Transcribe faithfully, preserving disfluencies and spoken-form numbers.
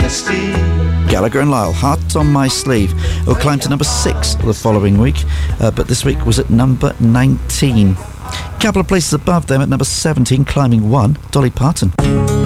Dynasty. Gallagher and Lyle, Heart on My Sleeve, will climb to number six the following week, uh, but this week was at number nineteen. Couple of places above them at number seventeen, climbing one, Dolly Parton.